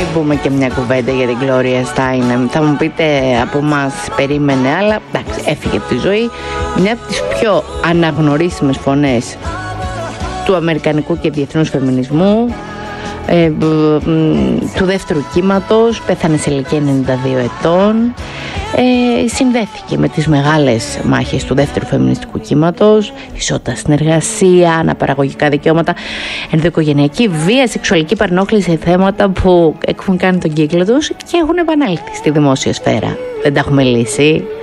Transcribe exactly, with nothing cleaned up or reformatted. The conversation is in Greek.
πούμε και μια κουβέντα για την Gloria Steinem. Θα μου πείτε, από μας περίμενε, αλλά εντάξει, έφυγε από τη ζωή. Μια από τις πιο αναγνωρίσιμες φωνές του αμερικανικού και διεθνούς φεμινισμού, ε, του δεύτερου κύματος, πέθανε σε ηλικία ενενήντα δύο ετών. Ε, συνδέθηκε με τις μεγάλες μάχες του δεύτερου φεμινιστικού κύματος, ισότητα στην εργασία, αναπαραγωγικά δικαιώματα, ενδοοικογενειακή βία, σεξουαλική παρενόχληση, θέματα που έχουν κάνει τον κύκλο τους και έχουν επανέλθει στη δημόσια σφαίρα. Δεν τα έχουμε λύσει.